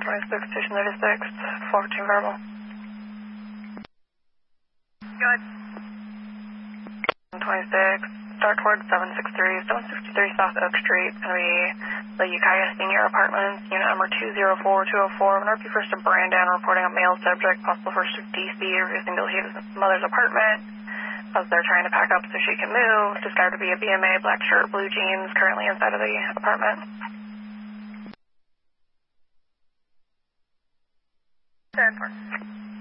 26, Station 36, 415 verbal. Good. 26, start towards 763 South Oak Street. It's going to be the Ukiah Senior Apartments, unit number 204204. I'm going to repeat first to Brandon, reporting a male subject, possible first to DC, refusing to leave his mother's apartment as they're trying to pack up so she can move. Described to be a BMA, black shirt, blue jeans, currently inside of the apartment. 10-4.